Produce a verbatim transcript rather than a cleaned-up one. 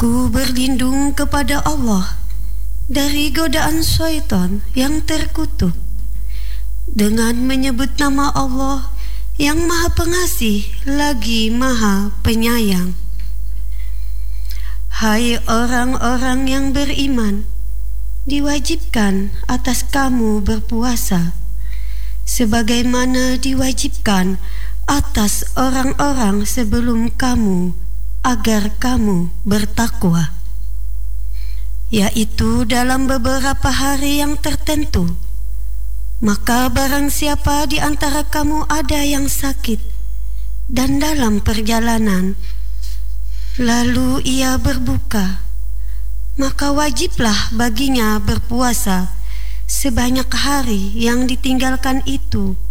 Aku berlindung kepada Allah dari godaan syaitan yang terkutuk dengan menyebut nama Allah yang Maha Pengasih lagi Maha Penyayang. Hai orang-orang yang beriman, diwajibkan atas kamu berpuasa sebagaimana diwajibkan atas orang-orang sebelum kamu, agar kamu bertakwa, yaitu dalam beberapa hari yang tertentu. Maka barang siapa di antara kamu ada yang sakit dan dalam perjalanan, lalu ia berbuka, maka wajiblah baginya berpuasa sebanyak hari yang ditinggalkan itu